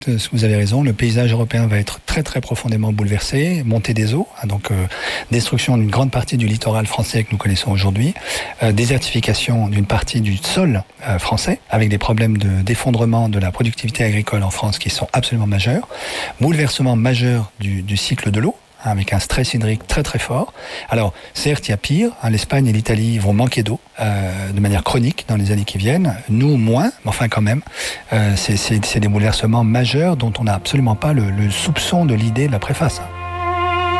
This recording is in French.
Vous avez raison, le paysage européen va être très très profondément bouleversé, montée des eaux, destruction d'une grande partie du littoral français que nous connaissons aujourd'hui, désertification d'une partie du sol français, avec des problèmes d'effondrement de la productivité agricole en France qui sont absolument majeurs, bouleversement majeur du cycle de l'eau, avec un stress hydrique très très fort. Alors, certes, il y a pire. L'Espagne et l'Italie vont manquer d'eau de manière chronique dans les années qui viennent. Nous, moins, mais enfin quand même. C'est des bouleversements majeurs dont on n'a absolument pas le soupçon de l'idée de la préface.